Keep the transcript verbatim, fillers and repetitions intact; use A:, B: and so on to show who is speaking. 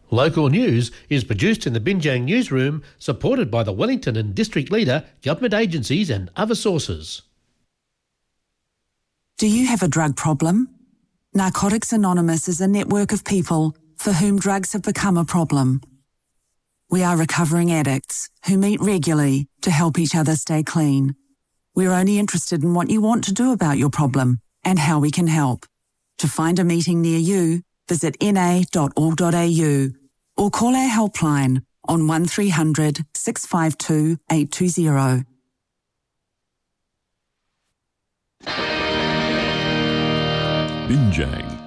A: Local news is produced in the Binjang newsroom, supported by the Wellington and District Leader, government agencies and other sources.
B: Do you have a drug problem? Narcotics Anonymous is a network of people for whom drugs have become a problem. We are recovering addicts who meet regularly to help each other stay clean. We're only interested in what you want to do about your problem and how we can help. To find a meeting near you, visit n a dot org dot a u or call our helpline on one three hundred, six five two, eight two zero.
C: Binjang.